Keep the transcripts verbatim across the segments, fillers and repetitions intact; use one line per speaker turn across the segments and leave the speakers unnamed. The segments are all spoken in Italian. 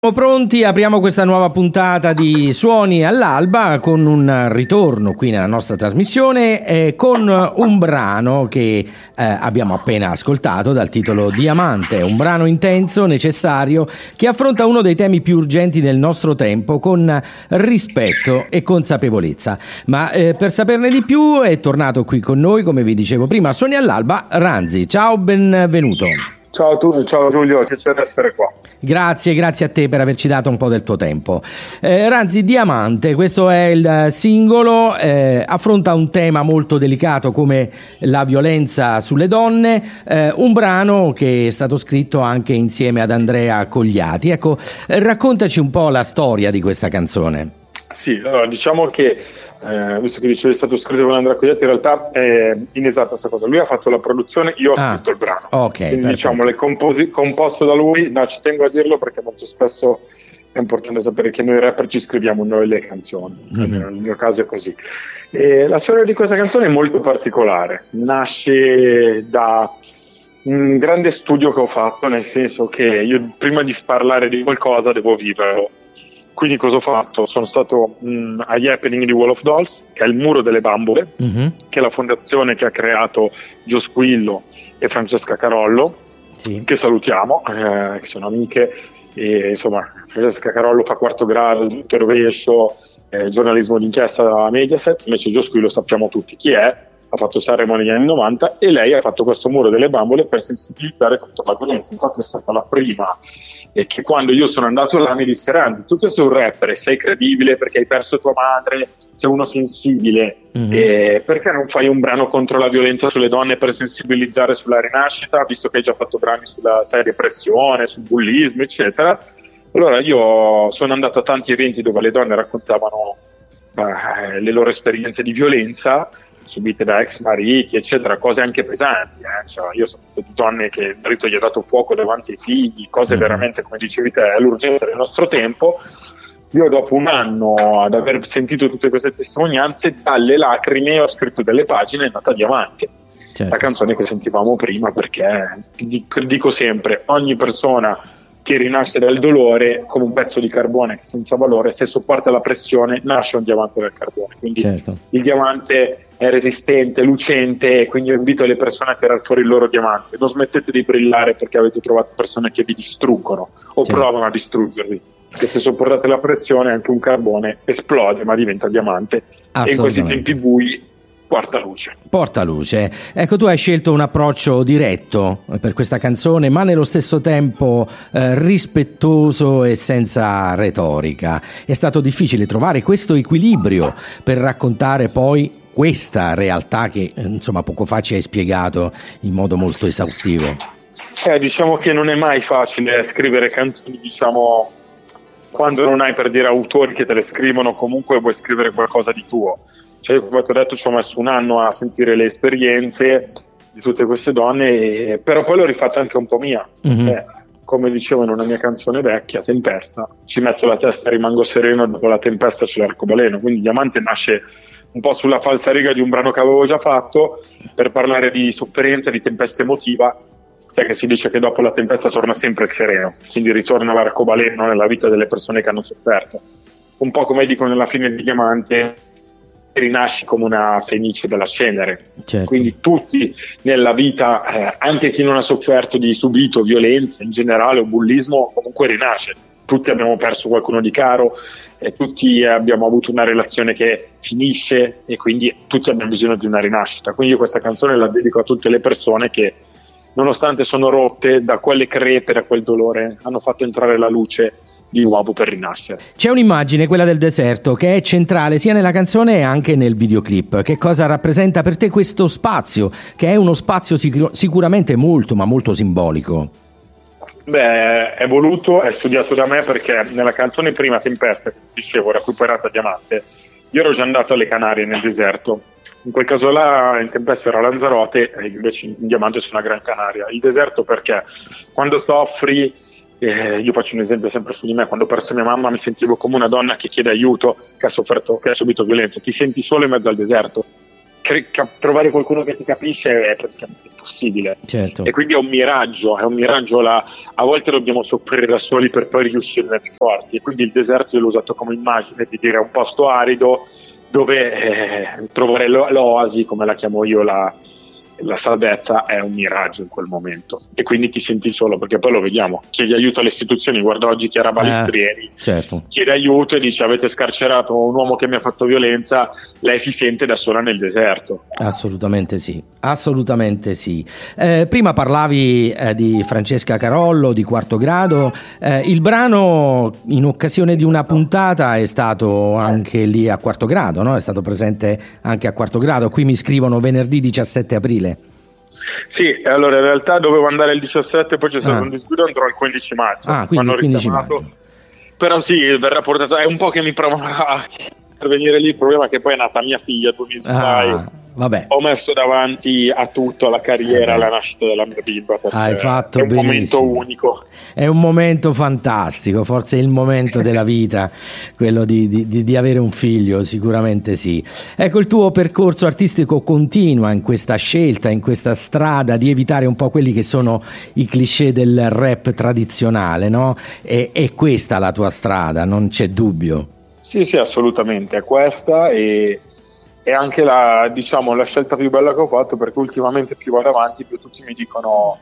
Siamo pronti, apriamo questa nuova puntata di Suoni all'Alba con un ritorno qui nella nostra trasmissione eh, con un brano che eh, abbiamo appena ascoltato dal titolo Diamante, un brano intenso, necessario, che affronta uno dei temi più urgenti del nostro tempo con rispetto e consapevolezza. Ma eh, per saperne di più è tornato qui con noi, come vi dicevo prima, Suoni all'Alba, Ranzi. Ciao, benvenuto.
Ciao a tutti, ciao Giulio, piacere essere qua.
Grazie, grazie a te per averci dato un po' del tuo tempo. Eh, Ranzi, Diamante, questo è il singolo, eh, affronta un tema molto delicato come la violenza sulle donne, eh, un brano che è stato scritto anche insieme ad Andrea Cogliati. Ecco, eh, raccontaci un po' la storia di questa canzone.
Sì, allora diciamo che, eh, visto che dicevi è stato scritto con Andrea Cogliati, in realtà è inesatta questa cosa. Lui ha fatto la produzione, io ho ah, scritto il brano.
Ok.
Quindi
perfetto.
diciamo, le composi- composto da lui, no, ci tengo a dirlo perché molto spesso è importante sapere che noi rapper ci scriviamo noi le canzoni, mm-hmm. Nel mio caso è così. E la storia di questa canzone è molto particolare, nasce da un grande studio che ho fatto, nel senso che io prima di parlare di qualcosa devo viverlo. Quindi cosa ho fatto? Sono stato mh, agli happening di Wall of Dolls, che è il muro delle bambole, mm-hmm. che è la fondazione che ha creato Gio Squillo e Francesca Carollo, sì. che salutiamo, eh, che sono amiche. E, insomma, Francesca Carollo fa quarto grado, tutto rovescio, eh, giornalismo d'inchiesta da Mediaset, invece Gio Squillo sappiamo tutti chi è, ha fatto Sanremo negli anni novanta e lei ha fatto questo muro delle bambole per sensibilizzare contro la violenza. Infatti è stata la prima e che quando io sono andato là mi disse: Ranzi, tu che sei un rapper e sei credibile perché hai perso tua madre, sei uno sensibile, mm-hmm. e perché non fai un brano contro la violenza sulle donne per sensibilizzare sulla rinascita, visto che hai già fatto brani sulla sai, repressione, sul bullismo eccetera. Allora io sono andato a tanti eventi dove le donne raccontavano eh, le loro esperienze di violenza subite da ex mariti eccetera, cose anche pesanti, eh? Cioè, io sono di donne che il marito gli ha dato fuoco davanti ai figli, cose mm-hmm. veramente, come dicevi te, è l'urgenza del nostro tempo. Io dopo un anno ad aver sentito tutte queste testimonianze, dalle lacrime ho scritto delle pagine, è nata Diamante, certo. La canzone che sentivamo prima, perché dico sempre, ogni persona che rinasce dal dolore come un pezzo di carbone che senza valore, se sopporta la pressione nasce un diamante dal carbone, quindi certo. Il diamante è resistente, lucente, e quindi io invito le persone a tirare fuori il loro diamante. Non smettete di brillare perché avete trovato persone che vi distruggono o certo. provano a distruggervi, perché se sopportate la pressione anche un carbone esplode ma diventa diamante, e in questi tempi bui porta luce.
Porta luce. Ecco, tu hai scelto un approccio diretto per questa canzone, ma nello stesso tempo eh, rispettoso e senza retorica. È stato difficile trovare questo equilibrio per raccontare poi questa realtà che, insomma, poco fa ci hai spiegato in modo molto esaustivo.
Eh, diciamo che non è mai facile scrivere canzoni, diciamo, quando non hai, per dire, autori che te le scrivono, comunque vuoi scrivere qualcosa di tuo. Cioè, come ti ho detto, ci ho messo un anno a sentire le esperienze di tutte queste donne, e, però poi l'ho rifatta anche un po' mia. Mm-hmm. Eh, come dicevo in una mia canzone vecchia, Tempesta, ci metto la testa e rimango sereno, dopo la tempesta c'è l'arcobaleno. Quindi Diamante nasce un po' sulla falsariga di un brano che avevo già fatto, per parlare di sofferenza, di tempesta emotiva. Sai che si dice che dopo la tempesta torna sempre il sereno, quindi ritorna l'arcobaleno nella vita delle persone che hanno sofferto. Un po' come dico nella fine di Diamante, rinasci come una fenice dalla cenere, certo. Quindi tutti nella vita, eh, anche chi non ha sofferto di subito violenza in generale o bullismo, comunque rinasce. Tutti abbiamo perso qualcuno di caro, e tutti abbiamo avuto una relazione che finisce, e quindi tutti abbiamo bisogno di una rinascita. Quindi io questa canzone la dedico a tutte le persone che, nonostante sono rotte da quelle crepe, da quel dolore, hanno fatto entrare la luce di nuovo per rinascere.
C'è un'immagine, quella del deserto, che è centrale sia nella canzone e anche nel videoclip. Che cosa rappresenta per te questo spazio, che è uno spazio sicur- sicuramente molto ma molto simbolico?
Beh, è voluto, è studiato da me, perché nella canzone prima Tempesta, che dicevo, recuperata Diamante, io ero già andato alle Canarie nel deserto. In quel caso là in Tempesta era Lanzarote, e invece in Diamante su una Gran Canaria. Il deserto perché quando soffri, eh, io faccio un esempio sempre su di me, quando ho perso mia mamma mi sentivo come una donna che chiede aiuto, che ha sofferto, che ha subito violenza. Ti senti solo in mezzo al deserto, che cre- cap- trovare qualcuno che ti capisce è praticamente impossibile.
Certo.
E quindi è un miraggio, è un miraggio la... a volte dobbiamo soffrire da soli per poi riuscirne più forti, e quindi il deserto io l'ho usato come immagine di dire un posto arido dove eh, trovare lo- l'oasi, come la chiamo io, la, la salvezza, è un miraggio in quel momento, e quindi ti senti solo, perché poi lo vediamo, chiedi aiuto alle istituzioni. Guarda oggi Chiara Balistrieri,
eh, certo.
chiede aiuto e dice: avete scarcerato un uomo che mi ha fatto violenza. Lei si sente da sola nel deserto.
Assolutamente sì, assolutamente sì. Eh, prima parlavi eh, di Francesca Carollo, di Quarto Grado. Eh, il brano, in occasione di una puntata, è stato anche lì a Quarto Grado, no? È stato presente anche a Quarto Grado. Qui mi scrivono venerdì diciassette aprile.
Sì, allora in realtà dovevo andare il diciassette, poi c'è stato
Ah.
un disguido, andrò il quindici maggio.
Ah, quindi
M'hanno
il quindici
richiamato.
maggio.
Però sì, verrà portato, è un po' che mi provano a venire lì. Il problema è che poi è nata mia figlia due mesi fa,
Ah,
e
vabbè.
ho messo davanti a tutto, alla carriera,
Eh beh.
alla nascita della mia bimba, perché
Hai fatto
è un
benissimo.
momento unico.
È un momento fantastico, forse è il momento della vita, quello di, di, di- di avere un figlio, sicuramente sì. Ecco, il tuo percorso artistico continua in questa scelta, in questa strada di evitare un po' quelli che sono i cliché del rap tradizionale, no? E è questa la tua strada, non c'è dubbio.
Sì, sì, assolutamente, è questa, e è anche la, diciamo, la scelta più bella che ho fatto, perché ultimamente più vado avanti più tutti mi dicono: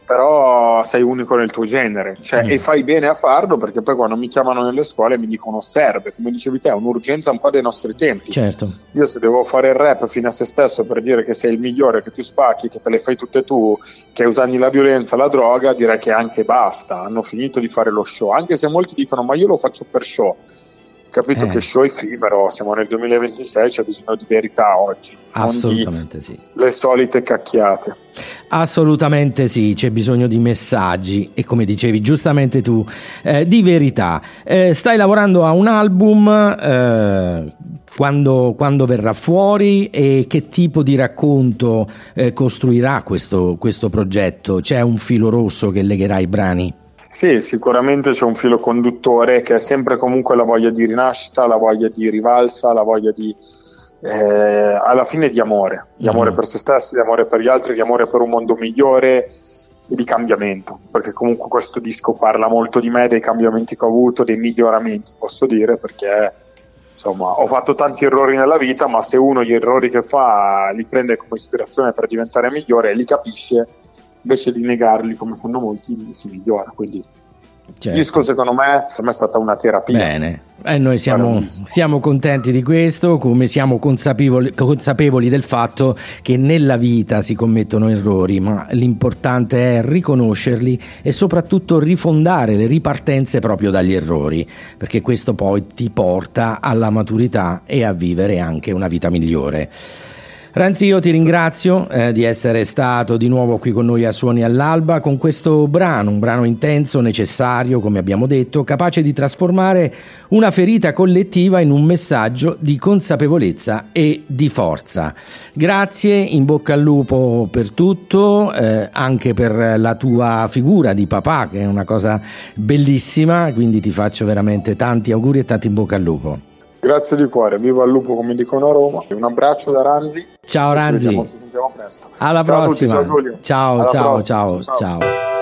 però sei unico nel tuo genere, cioè,
Mm.
e fai bene a farlo, perché poi quando mi chiamano nelle scuole mi dicono: serve, come dicevi te, è un'urgenza un po' dei nostri tempi.
Certo.
Io se devo fare il rap fino a se stesso per dire che sei il migliore, che tu spacchi, che te le fai tutte tu, che usanni la violenza, la droga, direi che anche basta, hanno finito di fare lo show, anche se molti dicono: ma io lo faccio per show. Capito
Eh.
che show effimero, siamo nel duemilaventisei, c'è bisogno di verità oggi,
Assolutamente
non di
sì.
le solite cacchiate.
Assolutamente sì, c'è bisogno di messaggi e, come dicevi giustamente tu, eh, di verità. Eh, stai lavorando a un album, eh, quando, quando verrà fuori, e che tipo di racconto eh, costruirà questo, questo progetto? C'è un filo rosso che legherà i brani?
Sì, sicuramente c'è un filo conduttore che è sempre comunque la voglia di rinascita, la voglia di rivalsa, la voglia di eh, alla fine di amore, di amore
Mm.
per se stessi, di amore per gli altri, di amore per un mondo migliore e di cambiamento, perché comunque questo disco parla molto di me, dei cambiamenti che ho avuto, dei miglioramenti, posso dire, perché insomma ho fatto tanti errori nella vita, ma se uno gli errori che fa li prende come ispirazione per diventare migliore e li capisce, invece di negarli come fanno molti, si migliora. Quindi
Certo.
il disco secondo me per me è stata una terapia.
Bene, e noi siamo,
Bravissimo.
siamo contenti di questo, come siamo consapevoli, consapevoli del fatto che nella vita si commettono errori, ma l'importante è riconoscerli e soprattutto rifondare le ripartenze proprio dagli errori, perché questo poi ti porta alla maturità e a vivere anche una vita migliore. Ranzi, io ti ringrazio eh, di essere stato di nuovo qui con noi a Suoni all'Alba con questo brano, un brano intenso, necessario, come abbiamo detto, capace di trasformare una ferita collettiva in un messaggio di consapevolezza e di forza. Grazie, in bocca al lupo per tutto, eh, anche per la tua figura di papà, che è una cosa bellissima, quindi ti faccio veramente tanti auguri e tanti in bocca al lupo.
Grazie di cuore, viva il lupo come dicono a Roma. Un abbraccio da Ranzi.
Ciao
Ci
Ranzi.
vediamo, ci sentiamo presto.
Alla
Ciao a tutti,
prossima.
ciao Giulio.
Ciao,
Alla
ciao,
prossima,
ciao, ciao.